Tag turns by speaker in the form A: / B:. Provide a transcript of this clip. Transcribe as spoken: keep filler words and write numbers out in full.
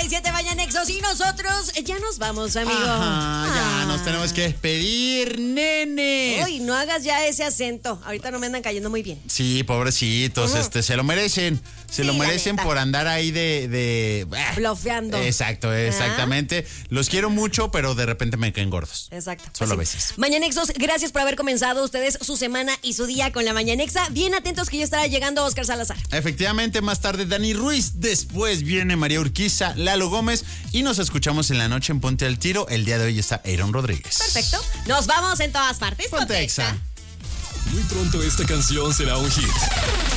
A: y siete Mañanexos y nosotros ya nos vamos, amigo.
B: Ajá, ya
A: ah.
B: nos tenemos que despedir, nene.
A: Uy, no hagas ya ese acento. Ahorita no me andan cayendo muy bien.
B: Sí, pobrecitos, uh-huh. este, se lo merecen. Se sí, lo merecen por andar ahí de... de
A: blofeando.
B: Exacto, exactamente. ¿Ah? Los quiero mucho, pero de repente me caen gordos.
A: Exacto.
B: Solo
A: pues
B: a veces.
A: Sí. Mañanexos, gracias por haber comenzado ustedes su semana y su día con la Mañanexa. Bien atentos que ya estará llegando Oscar Salazar.
B: Efectivamente, más tarde Dani Ruiz. Después viene María Urquiza, Lalo Gómez. Y nos escuchamos en la noche en Ponte al Tiro. El día de hoy está Aaron Rodríguez.
A: Perfecto. Nos vamos en todas partes.
B: Ponte Exa.
C: Muy pronto esta canción será un hit.